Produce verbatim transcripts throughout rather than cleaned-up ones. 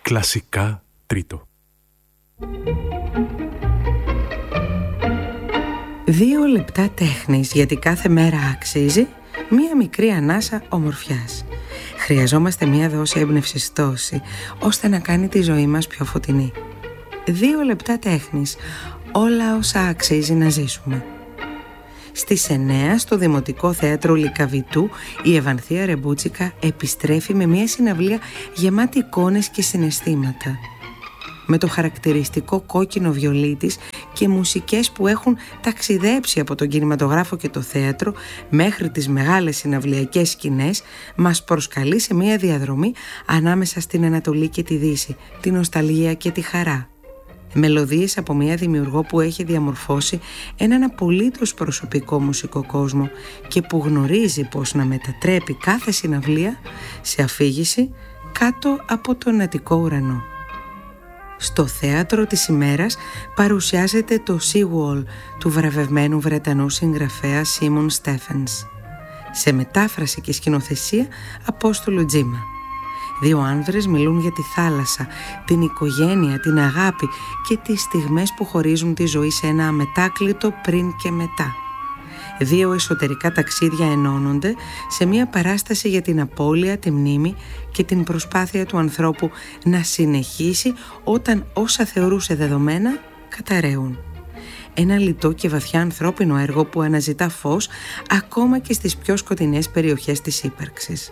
Κλασικά τρίτο. Δύο λεπτά τέχνης, γιατί κάθε μέρα αξίζει μία μικρή ανάσα ομορφιάς. Χρειαζόμαστε μία δόση έμπνευσης τόση, ώστε να κάνει τη ζωή μας πιο φωτεινή. Δύο λεπτά τέχνης, όλα όσα αξίζει να ζήσουμε. Στις εννέα στο Δημοτικό Θέατρο Λυκαβητού η Ευανθία Ρεμπούτσικα επιστρέφει με μια συναυλία γεμάτη εικόνες και συναισθήματα. Με το χαρακτηριστικό κόκκινο βιολί της και μουσικές που έχουν ταξιδέψει από τον κινηματογράφο και το θέατρο μέχρι τις μεγάλες συναυλιακές σκηνές, μας προσκαλεί σε μια διαδρομή ανάμεσα στην Ανατολή και τη Δύση, τη νοσταλγία και τη χαρά. Μελωδίες από μια δημιουργό που έχει διαμορφώσει έναν απολύτως προσωπικό μουσικό κόσμο και που γνωρίζει πώς να μετατρέπει κάθε συναυλία σε αφήγηση κάτω από τον Αττικό ουρανό. Στο θέατρο της ημέρας παρουσιάζεται το Seawall του βραβευμένου Βρετανού συγγραφέα Σίμον Στέφενς, σε μετάφραση και σκηνοθεσία Απόστολου Τζίμα. Δύο άνδρες μιλούν για τη θάλασσα, την οικογένεια, την αγάπη και τις στιγμές που χωρίζουν τη ζωή σε ένα αμετάκλητο πριν και μετά. Δύο εσωτερικά ταξίδια ενώνονται σε μια παράσταση για την απώλεια, τη μνήμη και την προσπάθεια του ανθρώπου να συνεχίσει όταν όσα θεωρούσε δεδομένα καταραίουν. Ένα λιτό και βαθιά ανθρώπινο έργο που αναζητά φως ακόμα και στις πιο σκοτεινές περιοχές της ύπαρξης.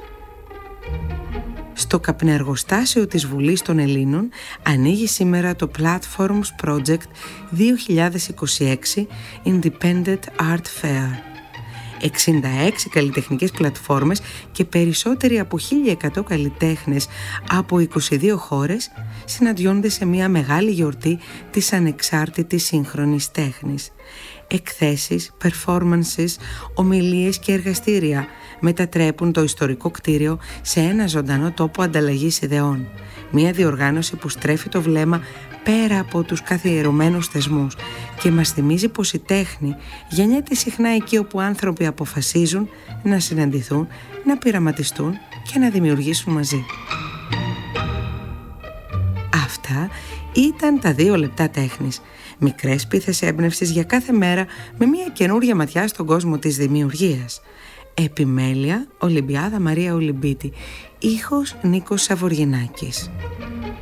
Στο καπνεργοστάσιο της Βουλής των Ελλήνων ανοίγει σήμερα το Platforms Project δύο χιλιάδες είκοσι έξι Independent Art Fair. εξήντα έξι καλλιτεχνικές πλατφόρμες και περισσότεροι από χίλια εκατό καλλιτέχνες από είκοσι δύο χώρες συναντιόνται σε μια μεγάλη γιορτή της ανεξάρτητης σύγχρονης τέχνης. Εκθέσεις, performances, ομιλίες και εργαστήρια μετατρέπουν το ιστορικό κτίριο σε ένα ζωντανό τόπο ανταλλαγής ιδεών. Μια διοργάνωση που στρέφει το βλέμμα πέρα από τους καθιερωμένους θεσμούς και μας θυμίζει πως η τέχνη γεννιέται συχνά εκεί όπου άνθρωποι αποφασίζουν να συναντηθούν, να πειραματιστούν και να δημιουργήσουν μαζί. Αυτά ήταν τα δύο λεπτά τέχνης. Μικρές πίθες έμπνευσης για κάθε μέρα με μια καινούρια ματιά στον κόσμο της δημιουργίας. Επιμέλεια Ολυμπιάδα Μαρία Ολυμπίτη. Ήχος Νίκος Σαβοργινάκης.